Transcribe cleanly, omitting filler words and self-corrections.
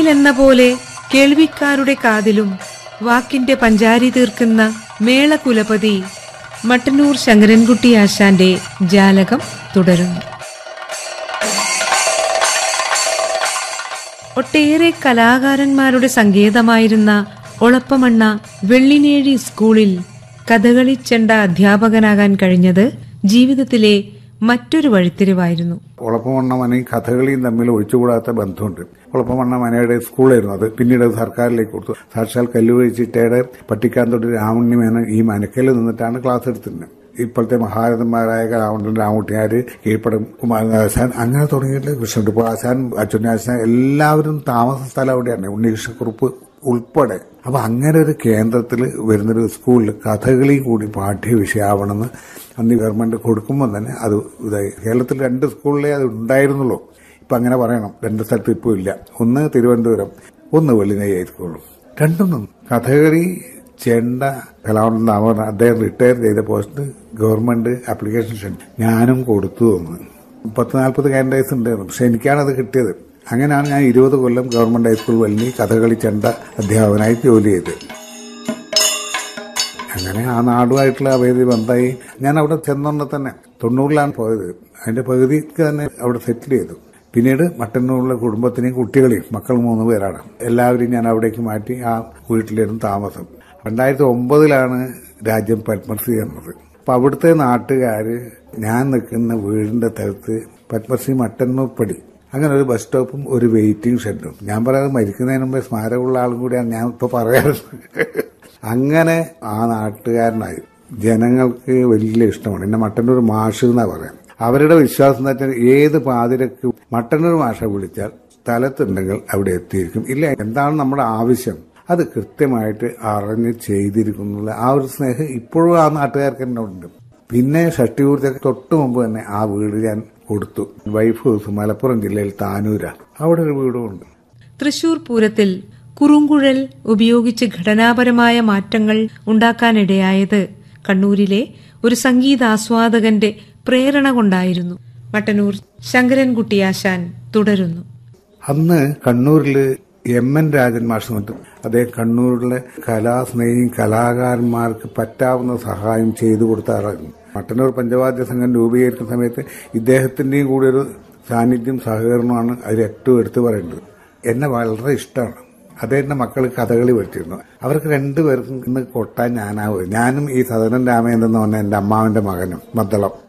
എന്ന പോലെ കേൾവിക്കാരുടെ കാതിലും വാക്കിന്റെ പഞ്ചാരി തീർക്കുന്ന മേളകുലപതി മട്ടന്നൂർ ശങ്കരൻകുട്ടി ആശാന്റെ ജാലകം തുടരുന്നു. ഒട്ടേറെ കലാകാരന്മാരുടെ സങ്കേതമായിരുന്ന ഒളപ്പമണ്ണ വെള്ളിനേഴി സ്കൂളിൽ കഥകളിച്ചെണ്ട അധ്യാപകനാകാൻ കഴിഞ്ഞത് ജീവിതത്തിലെ മറ്റൊരു വഴിത്തിരിവായിരുന്നു. ഒളപ്പമണ്ണ മനയും കഥകളിയും തമ്മിൽ ഒഴിച്ചുകൂടാത്ത ബന്ധമുണ്ട്. ഒളപ്പമണ്ണ മനയുടെ സ്കൂളായിരുന്നു അത്. പിന്നീട് അത് സർക്കാരിലേക്ക് കൊടുത്തു. സാക്ഷാൽ കല്ലുവഴിച്ചിട്ടയുടെ പട്ടിക്കാന്തൊട്ട് രാമണ്യമേനൻ ഈ മനക്കയിൽ നിന്നിട്ടാണ് ക്ലാസ് എടുത്തിരുന്നത്. ഇപ്പോഴത്തെ മഹാരഥന്മാരായ രാമകുട്ടിയാര്, കീഴ്പ്പടം കുമാരനാശാൻ, അങ്ങനെ തുടങ്ങിയിട്ട് കൃഷ്ണകുട്ടി ആശാൻ, അച്യുതാശാൻ എല്ലാവരും താമസ സ്ഥലം അവിടെയാണ്, ഉണ്ണികൃഷ്ണക്കുറുപ്പ് ഉൾപ്പെടെ. അപ്പൊ അങ്ങനെ ഒരു കേന്ദ്രത്തിൽ വരുന്നൊരു സ്കൂളിൽ കഥകളി കൂടി പാഠ്യ വിഷയമാവണമെന്ന് അന്ന് ഗവൺമെന്റ് കൊടുക്കുമ്പോൾ തന്നെ അത് ഇതായി. കേരളത്തിൽ 2 സ്കൂളിലേ അത് ഉണ്ടായിരുന്നുള്ളൂ. ഇപ്പൊ അങ്ങനെ പറയണം, 2 സ്ഥലത്ത് ഇപ്പോൾ ഇല്ല. ഒന്ന് തിരുവനന്തപുരം, ഒന്ന് വെള്ളിനേഴി ഹൈസ്കൂളും. രണ്ടൊന്നും കഥകളി ചെണ്ട കലാവണ്ണം താമര അദ്ദേഹം റിട്ടയർ ചെയ്ത പോസ്റ്റ് ഗവൺമെന്റ് ആപ്ലിക്കേഷൻ ക്ഷണിച്ചു. ഞാനും കൊടുത്തു തോന്നുന്നു. 10-40 കാൻഡിഡേറ്റ്സ് ഉണ്ടായിരുന്നു. പക്ഷെ എനിക്കാണത് കിട്ടിയത്. അങ്ങനെയാണ് ഞാൻ 20 കൊല്ലം ഗവൺമെന്റ് ഹൈസ്കൂൾ വെള്ളി കഥകളി ചെണ്ട അധ്യാപകനായി ജോലി ചെയ്തത്. അങ്ങനെ ആ നാടുമായിട്ടുള്ള അഭേദി ബന്ധമായി. ഞാൻ അവിടെ ചെന്നോണ്ട് തന്നെ 90-ലാണ് പോയത്. അതിന്റെ പകുതിക്ക് തന്നെ അവിടെ സെറ്റിൽ ചെയ്തു. പിന്നീട് മട്ടന്നൂരിലെ കുടുംബത്തിനെയും കുട്ടികളെയും, മക്കൾ 3 പേരാണ്, എല്ലാവരെയും ഞാൻ അവിടേക്ക് മാറ്റി ആ വീട്ടിലായിരുന്നു താമസം. 2009-ലാണ് രാജ്യം പത്മശ്രീ എന്നത്. അപ്പൊ അവിടുത്തെ നാട്ടുകാര് ഞാൻ നിൽക്കുന്ന വീടിന്റെ സ്ഥലത്ത് പത്മശ്രീ മട്ടന്നൂർ പടി, അങ്ങനെ ഒരു ബസ് സ്റ്റോപ്പും ഒരു വെയിറ്റിംഗ് ഷെഡും. ഞാൻ പറയാതെ മരിക്കുന്നതിന് മുമ്പേ സ്മാരകമുള്ള ആളും കൂടിയാണ് ഞാൻ ഇപ്പൊ പറയാറുണ്ട്. അങ്ങനെ ആ നാട്ടുകാരനായി. ജനങ്ങൾക്ക് വലിയ ഇഷ്ടമാണ്. എന്നെ മട്ടന്നൂർ മാഷ് എന്നാ പറയാം. അവരുടെ വിശ്വാസം എന്ന് വെച്ചാൽ ഏത് പാതിരക്ക് മട്ടന്നൂർ മാഷ വിളിച്ചാൽ സ്ഥലത്തുണ്ടെങ്കിൽ അവിടെ എത്തിയിരിക്കും. ഇല്ല, എന്താണ് നമ്മുടെ ആവശ്യം അത് കൃത്യമായിട്ട് അറിഞ്ഞ് ചെയ്തിരിക്കുന്നുള്ള ആ ഒരു സ്നേഹം ഇപ്പോഴും ആ നാട്ടുകാർക്ക് തന്നെ ഉണ്ട്. പിന്നെ ഷഷ്ടിപൂർത്തിയൊക്കെ തൊട്ട് മുമ്പ് തന്നെ ആ വീട് ഞാൻ കൊടുത്തു. വൈഫ് ഹൗസ് മലപ്പുറം ജില്ലയിൽ താനൂര, അവിടെ ഒരു വീടുമുണ്ട്. തൃശൂർ പൂരത്തിൽ കുറുങ്കുഴൽ ഉപയോഗിച്ച് ഘടനാപരമായ മാറ്റങ്ങൾ ഉണ്ടാക്കാനിടയായത് കണ്ണൂരിലെ ഒരു സംഗീതാസ്വാദകന്റെ പ്രേരണ കൊണ്ടായിരുന്നു. മട്ടന്നൂർ ശങ്കരൻകുട്ടി ആശാൻ തുടരുന്നു. അന്ന് കണ്ണൂരില് എം.എൻ. രാജൻ മാഷ് മറ്റും അദ്ദേഹം കണ്ണൂരിലെ കലാസ്നേഹിയും കലാകാരന്മാർക്ക് പറ്റാവുന്ന സഹായം ചെയ്തു കൊടുത്താറായിരുന്നു. മട്ടന്നൂർ പഞ്ചവാദ്യ സംഘം രൂപീകരിക്കുന്ന സമയത്ത് ഇദ്ദേഹത്തിന്റെയും കൂടി ഒരു സാന്നിധ്യം സഹകരണമാണ് അതിൽ ഏറ്റവും എടുത്തു പറയേണ്ടത്. എന്നെ വളരെ ഇഷ്ടമാണ്. അദ്ദേഹത്തിന്റെ മക്കൾ കഥകളി പഠിച്ചിരുന്നു. അവർക്ക് 2 പേർക്കും ഇന്ന് കൊട്ടാൻ ഞാനാവും. ഞാനും ഈ സദനൻ രാമേന്ദ്രൻ എന്ന് പറഞ്ഞ എന്റെ അമ്മാവന്റെ മകനും മദ്ദളം